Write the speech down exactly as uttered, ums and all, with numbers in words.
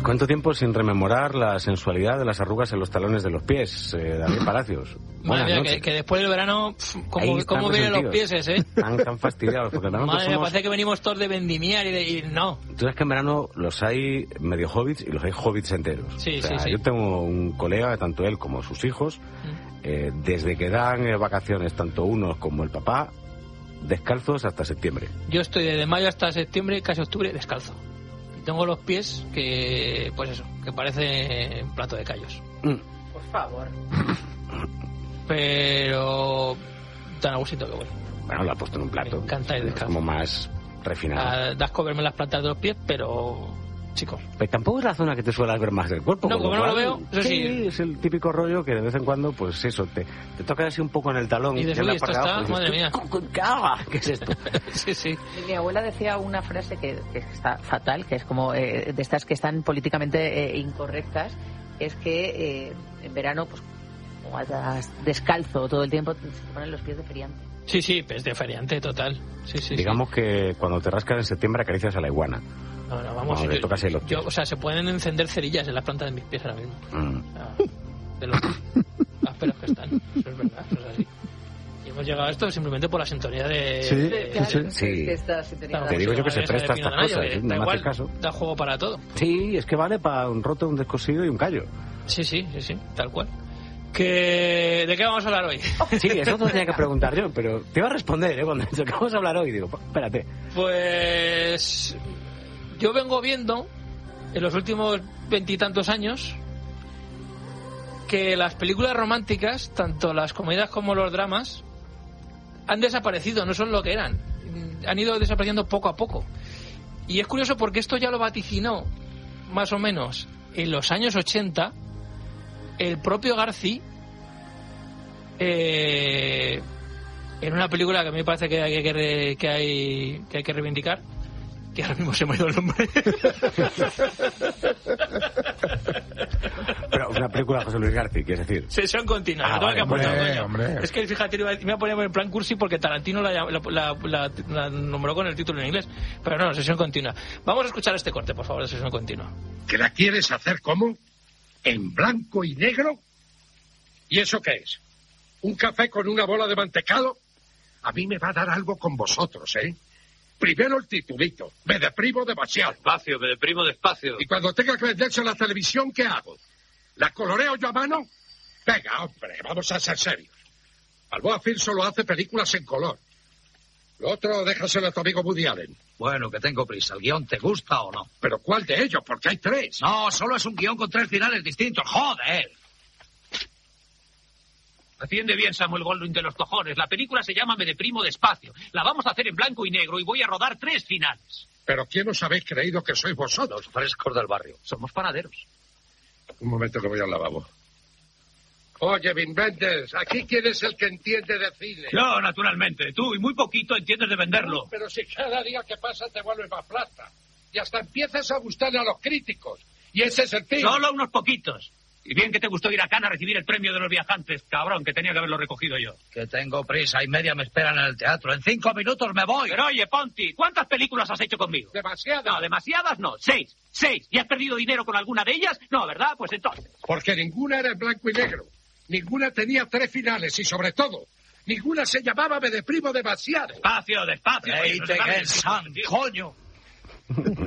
¿Cuánto tiempo sin rememorar la sensualidad de las arrugas en los talones de los pies, eh, David Palacios? Madre mía, que, que después del verano, ¿cómo, cómo vienen los pies, eh? Están tan fastidiados. Porque Madre mía, somos... parece que venimos todos de vendimiar y, de, y no. Tú sabes que en verano los hay medio hobbits y los hay hobbits enteros. Sí, o sea, sí, sí. Yo tengo un colega, tanto él como sus hijos, mm. eh, desde que dan eh, vacaciones, tanto unos como el papá, descalzos hasta septiembre. Yo estoy desde mayo hasta septiembre, casi octubre, descalzo. Tengo los pies que, pues eso, que parece un plato de callos. Mm. Por favor. Pero tan a gustito que voy. Bueno, lo ha puesto en un plato. Me encanta ir descalzo. Como más refinado. Ah, das con verme las plantas de los pies, pero... chicos. Pero tampoco es la zona que te suelas ver más del cuerpo. No, como no lo veo, eso sí. Sí, es el típico rollo que de vez en cuando, pues eso, te, te toca así un poco en el talón. Y dices, uy, esto está, abajo, madre mía. ¿Qué es esto? Sí, sí. Mi abuela decía una frase que, que está fatal, que es como eh, de estas que están políticamente eh, incorrectas, es que eh, en verano, pues, como andas descalzo todo el tiempo, se te ponen los pies de feriante. Sí, sí, pues de feriante, total. Sí, sí, Digamos sí. que cuando te rascas en septiembre acaricias a la iguana. No, no, vamos, no, yo, tocas ahí los pies. Yo, o sea, se pueden encender cerillas en las plantas de mis pies ahora mismo. Mm. O sea, de los ásperos que están. Eso es verdad, eso es así. Y hemos llegado a esto simplemente por la sintonía de... Sí, de, sí, sí. sí. Que esta sintonía Claro, te digo yo que se esa presta a de estas Pino cosas, Donaggio, ¿eh? que No da me haces igual, caso. da juego para todo. Sí, es que vale para un roto, un descosido y un callo. Sí, sí, sí, sí, tal cual. Que... ¿De qué vamos a hablar hoy? Sí, eso te lo tenía que preguntar yo, pero te iba a responder, ¿eh? Cuando he dicho que vamos a hablar hoy, digo, espérate. Pues... yo vengo viendo, en los últimos veintitantos años, que las películas románticas, tanto las comedias como los dramas, han desaparecido, no son lo que eran. Han ido desapareciendo poco a poco. Y es curioso porque esto ya lo vaticinó, más o menos, en los años ochenta, el propio Garci, eh, en una película que a mí me parece que hay que, re, que, hay, que hay que reivindicar, que ahora mismo se me ha ido el nombre. Pero una película de José Luis García, ¿quieres decir? Sesión continua. Ah, vale, que hombre, apuntar, hombre. Es que fíjate, me iba a poner en plan cursi porque Tarantino la, la, la, la, la nombró con el título en inglés. Pero no, sesión continua. Vamos a escuchar este corte, por favor, de sesión continua. ¿Que la quieres hacer cómo? ¿En blanco y negro? ¿Y eso qué es? ¿Un café con una bola de mantecado? A mí me va a dar algo con vosotros, ¿eh? Primero el titulito. Me deprimo demasiado. Despacio, me deprimo despacio. Y cuando tenga que venderse en la televisión, ¿qué hago? ¿La coloreo yo a mano? Venga, hombre, vamos a ser serios. Balboa Film solo hace películas en color. Lo otro, déjaselo a tu amigo Woody Allen. Bueno, que tengo prisa. ¿El guión te gusta o no? ¿Pero cuál de ellos? Porque hay tres. No, solo es un guión con tres finales distintos. ¡Joder! Atiende bien, Samuel Goldwyn de los cojones. La película se llama Me deprimo despacio. La vamos a hacer en blanco y negro y voy a rodar tres finales. ¿Pero quién os habéis creído que sois vosotros? Los frescos del barrio. Somos panaderos. Un momento que voy al lavabo. Oye, Vin Mendes, ¿aquí quién es el que entiende de cine? Yo, naturalmente. Tú, y muy poquito entiendes de venderlo. Pero si cada día que pasa te vuelves más plata. Y hasta empiezas a gustarle a los críticos. Y ese es el fin. Solo unos poquitos. Y bien que te gustó ir a Cannes a recibir el premio de los viajantes, cabrón, que tenía que haberlo recogido yo. Que tengo prisa y media me esperan en el teatro. En cinco minutos me voy. Pero oye, Ponti, ¿cuántas películas has hecho conmigo? Demasiadas. No, demasiadas no. Seis. Seis. ¿Y has perdido dinero con alguna de ellas? No, ¿verdad? Pues entonces. Porque ninguna era en blanco y negro. Ninguna tenía tres finales y, sobre todo, ninguna se llamaba Me deprimo demasiado. Despacio, despacio. Leite Gensan, coño.